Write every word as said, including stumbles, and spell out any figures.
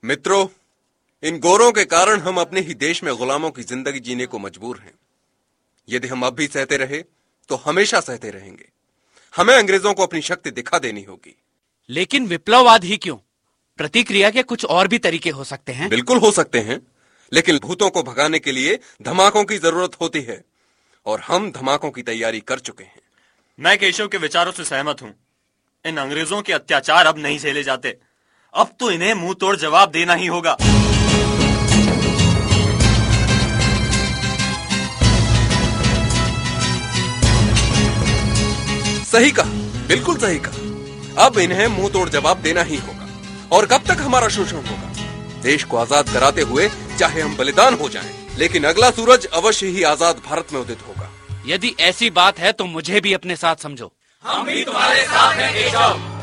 मित्रों, इन गोरों के कारण हम अपने ही देश में गुलामों की जिंदगी जीने को मजबूर हैं। यदि हम अब भी सहते रहे तो हमेशा सहते रहेंगे। हमें अंग्रेजों को अपनी शक्ति दिखा देनी होगी। लेकिन विप्लववाद ही क्यों? प्रतिक्रिया के कुछ और भी तरीके हो सकते हैं। बिल्कुल हो सकते हैं, लेकिन भूतों को भगाने के लिए धमाकों की जरूरत होती है, और हम धमाकों की तैयारी कर चुके हैं। मैं केशव के विचारों से सहमत हूँ। इन अंग्रेजों के अत्याचार अब नहीं झेले जाते। अब तो इन्हें मुंह तोड़ जवाब देना ही होगा। सही कहा, बिल्कुल सही कहा। अब इन्हें मुंह तोड़ जवाब देना ही होगा। और कब तक हमारा शोषण होगा? देश को आजाद कराते हुए चाहे हम बलिदान हो जाएं, लेकिन अगला सूरज अवश्य ही आजाद भारत में उदित होगा। यदि ऐसी बात है तो मुझे भी अपने साथ समझो। हम भी तुम्हारे साथ हैं केशव।